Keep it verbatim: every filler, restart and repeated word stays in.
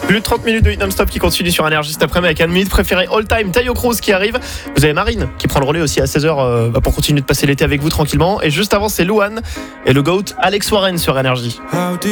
Plus de trente minutes de hit non-stop qui continue sur Énergie cet après-midi avec un de mes hits préférés all-time, Tayo Cruz qui arrive. Vous avez Marine qui prend le relais aussi à seize heures euh, pour continuer de passer l'été avec vous tranquillement. Et juste avant, c'est Louane et le GOAT Alex Warren sur Énergie.